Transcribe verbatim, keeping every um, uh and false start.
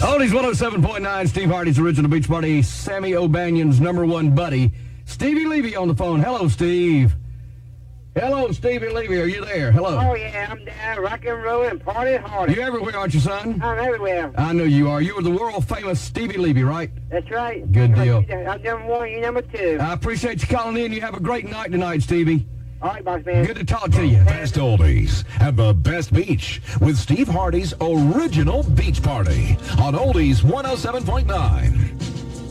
Oldies one oh seven point nine, Steve Hardy's Original Beach Party, Sammy O'Banion's number one buddy, Stevie Levy on the phone. Hello, Steve. Hello, Stevie Levy. Are you there? Hello. Oh, yeah, I'm down rock and roll and party hard. You're everywhere, aren't you, son? I'm everywhere. I know you are. You are the world-famous Stevie Levy, right? That's right. Good deal. I'm number one, you're number two. I appreciate you calling in. You have a great night tonight, Stevie. All right, boss man. Good to talk to you. Best oldies and the best beach with Steve Hardy's Original Beach Party on Oldies one oh seven point nine.